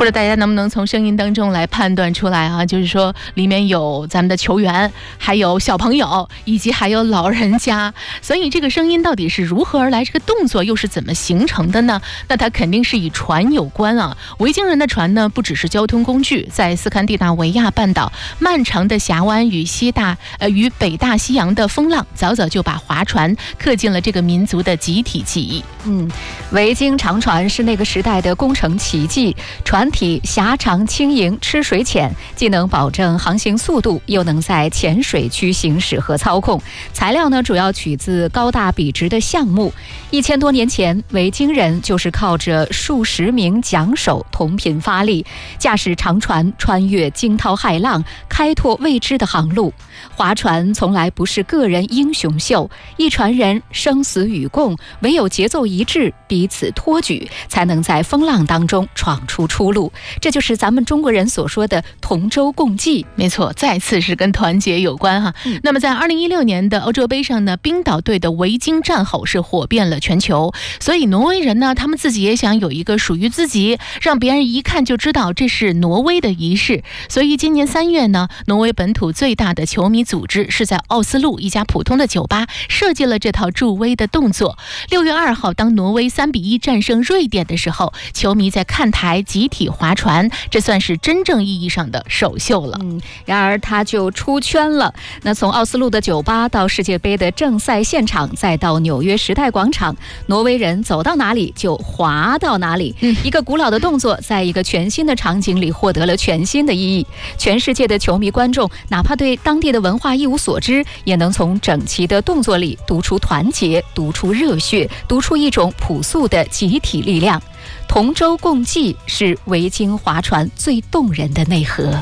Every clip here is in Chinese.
不知道大家能不能从声音当中来判断出来啊？就是说里面有咱们的球员，还有小朋友，以及还有老人家。所以这个声音到底是如何而来？这个动作又是怎么形成的呢？那它肯定是与船有关啊。维京人的船呢，不只是交通工具，在斯堪的纳维亚半岛漫长的峡湾与北大西洋的风浪，早早就把划船刻进了这个民族的集体记忆。 维京长船是那个时代的工程奇迹，船体狭长轻盈，吃水浅，既能保证航行速度，又能在浅水区行驶和操控。材料呢，主要取自高大笔直的橡木。1000多年前，维京人就是靠着数十名桨手同频发力，驾驶长船穿越惊涛骇浪，开拓未知的航路。划船从来不是个人英雄秀，一船人生死与共，唯有节奏一致，彼此托举，才能在风浪当中闯出出路。这就是咱们中国人所说的同舟共济。 没错，再次是跟团结有关哈。那么在2016年的欧洲杯上呢，冰岛队的维京战吼是火遍了全球，所以挪威人呢，他们自己也想有一个属于自己，让别人一看就知道这是挪威的仪式。所以今年3月呢，挪威本土最大的球迷组织是在奥斯陆一家普通的酒吧设计了这套助威的动作。6月2号，当挪威3-1战胜瑞典的时候，球迷在看台集体划船，这算是真正意义上的首秀了。 然而他就出圈了。那从奥斯陆的酒吧到世界杯的正赛现场，再到纽约时代广场，挪威人走到哪里就划到哪里。一个古老的动作，在一个全新的场景里获得了全新的意义。全世界的球迷观众，哪怕对当地的文化一无所知，也能从整齐的动作里读出团结，读出热血，读出一种朴素的集体力量。同舟共济是维京划船最动人的内核。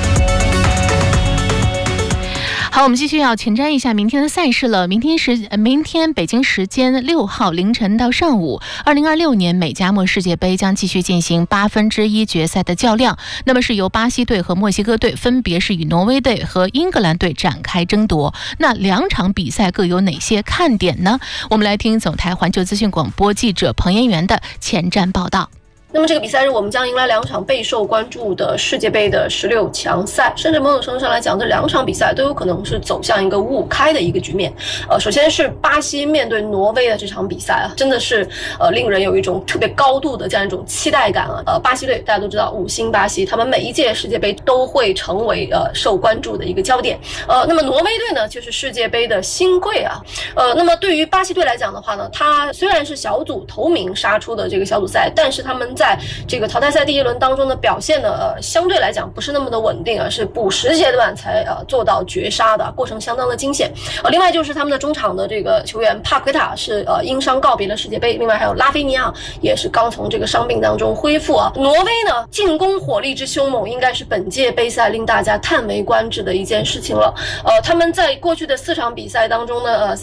好，我们继续要前瞻一下明天的赛事了。明天北京时间6号凌晨到上午，2026年美加墨世界杯将继续进行1/8决赛的较量。那么是由巴西队和墨西哥队分别是与挪威队和英格兰队展开争夺。那2场比赛各有哪些看点呢？我们来听总台环球资讯广播记者彭延元的前瞻报道。 那么这个比赛日我们将迎来2场备受关注的世界杯的16强赛，甚至某种程度上来讲，这2场比赛都有可能是走向一个五五开的一个局面。首先是巴西面对挪威的这场比赛啊，真的是令人有一种特别高度的这样一种期待感啊。巴西队大家都知道5星巴西，他们每一届世界杯都会成为受关注的一个焦点。那么挪威队呢，就是世界杯的新贵啊。那么对于巴西队来讲的话呢，他虽然是小组头名杀出的这个小组赛，但是他们在这个淘汰赛第1轮当中的表现呢，相对来讲不是那么的稳定啊，是补时阶段才做到绝杀的，过程相当的惊险。另外就是他们的中场的这个球员帕奎塔是因伤告别了世界杯，另外还有拉菲尼亚也是刚从这个伤病当中恢复啊。挪威呢，进攻火力之凶猛，应该是本届杯赛令大家叹为观止的一件事情了。他们在过去的4场比赛当中呢